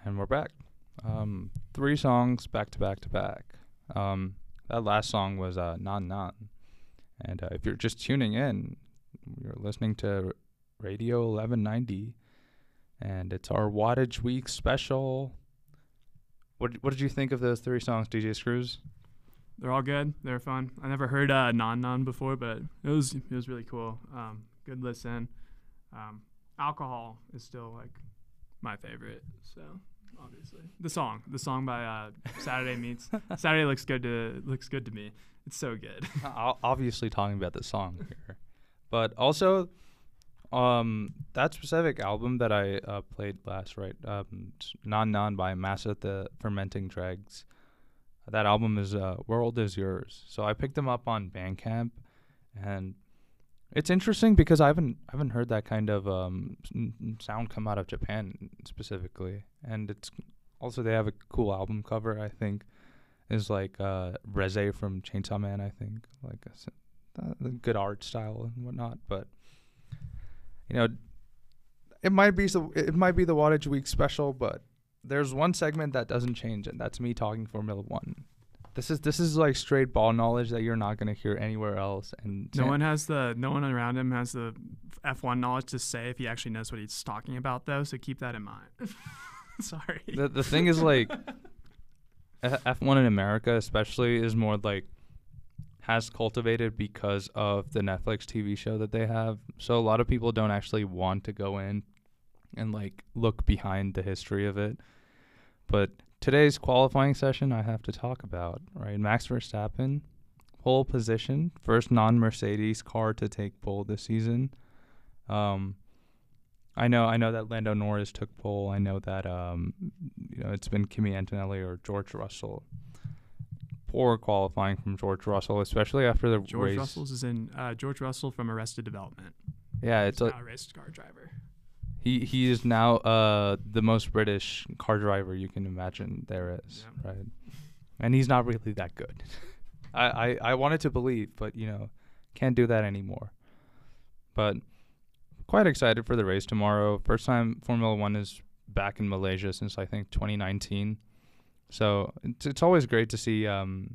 And we're back. Three songs back to back to back. That last song was Non Non. And if you're just tuning in, you're listening to Radio 1190. And it's our Wattage Week special. What did you think of those three songs, DJ Screws? They're all good. They're fun. I never heard Non Non before, but it was really cool. Good listen. Alcohol is still like my favorite. So obviously the song by Saturday Meets Saturday looks good to me. It's so good. Obviously talking about the song here, but also that specific album that I played last, right? Non Non by Massa the Fermenting Dregs. That album is World Is Yours. So I picked them up on Bandcamp, and it's interesting because I haven't heard that kind of sound come out of Japan specifically, and it's also they have a cool album cover. I think is like Reze from Chainsaw Man. I think like a good art style and whatnot. But you know, it might be the Wattage Week special, but there's one segment that doesn't change, and that's me talking Formula One. This is like straight ball knowledge that you're not gonna hear anywhere else. And no one around him has the F1 knowledge to say if he actually knows what he's talking about, though. So keep that in mind. Sorry. The thing is like F1 in America, especially, is more like has cultivated because of the Netflix TV show that they have. So a lot of people don't actually want to go in and like look behind the history of it. But today's qualifying session I have to talk about, right? Max Verstappen, pole position, first non-Mercedes car to take pole this season. I know that Lando Norris took pole. I know that it's been Kimi Antonelli or George Russell. Poor qualifying from George Russell, especially after the race. George Russell from Arrested Development. Yeah, it's a race car driver. He is now the most British car driver you can imagine there is, yeah. Right? And he's not really that good. I wanted to believe, but can't do that anymore. But quite excited for the race tomorrow. First time Formula One is back in Malaysia since I think 2019. So it's always great to see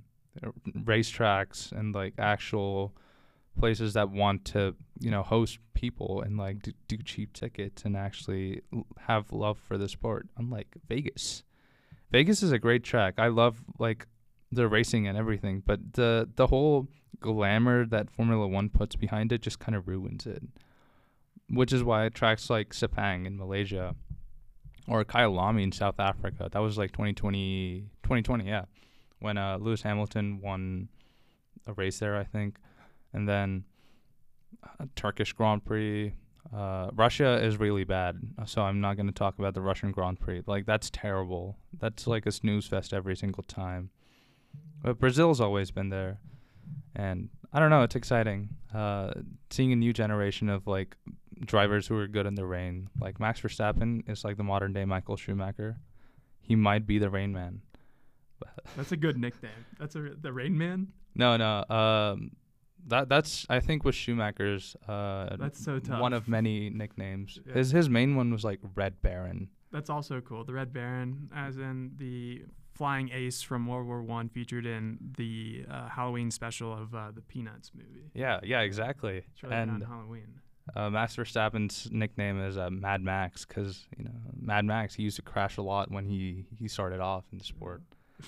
racetracks and like actual places that want to host people and like do cheap tickets and actually have love for the sport, unlike Vegas is a great track. I love like the racing and everything, but the whole glamour that Formula One puts behind it just kind of ruins it, which is why tracks like Sepang in Malaysia or Kyalami in South Africa, that was like 2020 yeah, when Lewis Hamilton won a race there, I think. And then Turkish Grand Prix. Russia is really bad, so I'm not going to talk about the Russian Grand Prix. Like, that's terrible. That's like a snooze fest every single time. But Brazil's always been there. And I don't know, it's exciting. Seeing a new generation of like drivers who are good in the rain. Like Max Verstappen is like the modern day Michael Schumacher. He might be the Rain Man. That's a good nickname. The Rain Man? No. That's I think was Schumacher's that's so tough. One of many nicknames. Yeah. His main one was like Red Baron. That's also cool. The Red Baron, as in the flying ace from World War I, featured in the Halloween special of the Peanuts movie. Yeah, exactly. It's really on Halloween. Max Verstappen's nickname is Mad Max because Mad Max, he used to crash a lot when he started off in the sport.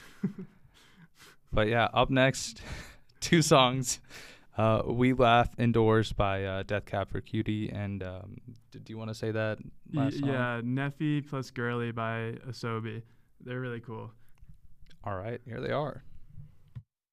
But yeah, up next, two songs. We Laugh Indoors by Death Cab for Cutie, and do you want to say that last song? Yeah, Neffy plus Girly by Asobi. They're really cool. All right, here they are.